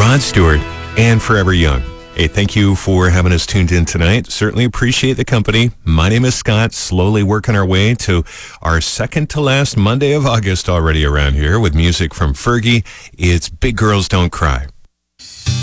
Rod Stewart, and Forever Young. Hey, thank you for having us tuned in tonight. Certainly appreciate the company. My name is Scott, slowly working our way to our second to last Monday of August already around here with music from Fergie. It's Big Girls Don't Cry.